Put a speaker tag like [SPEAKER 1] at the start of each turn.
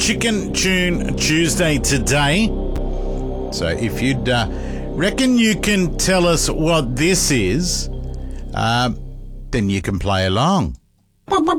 [SPEAKER 1] Chicken Tune Tuesday today. So if you'd reckon you can tell us what this is, then you can play along.